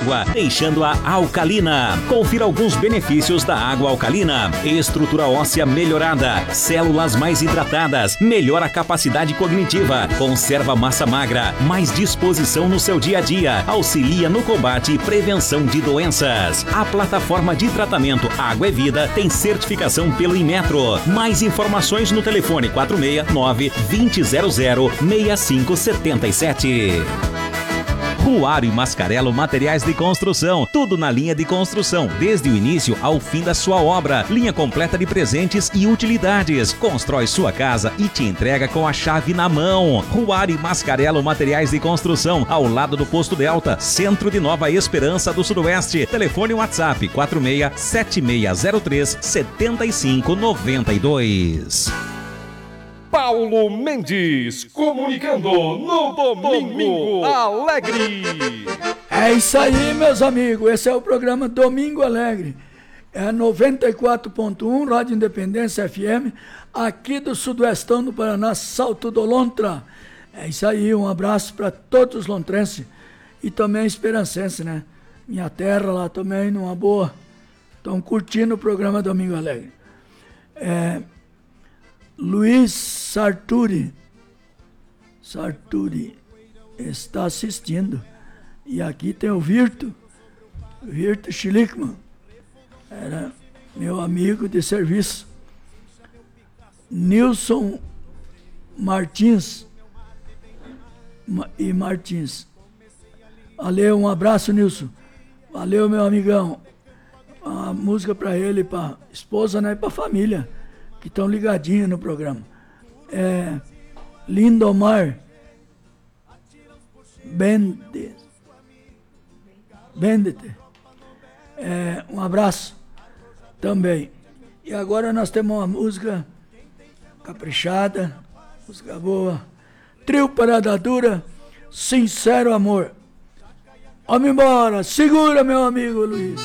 água, deixando-a alcalina. Confira alguns benefícios da água alcalina: estrutura óssea melhorada, células mais hidratadas, melhora a capacidade cognitiva, conserva massa magra, mais disposição no seu dia a dia, auxilia no combate e prevenção de doenças. A plataforma de tratamento Água é Vida tem certificação pelo Inmetro. Mais informações no telefone 469-2000-6577. Ruário e Mascarello Materiais de Construção. Tudo na linha de construção, desde o início ao fim da sua obra. Linha completa de presentes e utilidades. Constrói sua casa e te entrega com a chave na mão. Ruário e Mascarello Materiais de Construção, ao lado do Posto Delta, centro de Nova Esperança do Sudoeste. Telefone WhatsApp 46-7603-7592. Paulo Mendes, comunicando no Domingo Alegre. É isso aí, meus amigos. Esse é o programa Domingo Alegre. É 94.1, Rádio Independência FM, aqui do Sudoestão do Paraná, Salto do Lontra. É isso aí, um abraço para todos os lontrenses e também esperancenses, né? Minha terra lá também, numa boa. Estão curtindo o programa Domingo Alegre. Luiz Sarturi está assistindo. E aqui tem o Virto Schlickman, era meu amigo de serviço. Nilson Martins. Valeu, um abraço, Nilson. Valeu, meu amigão. A música para ele, para esposa, né, e para família, que estão ligadinhos no programa. Lindomar Bendete. Um abraço também. E agora nós temos uma música caprichada, música boa. Trio Parada Dura, Sincero Amor. Vamos embora, segura, meu amigo Luiz.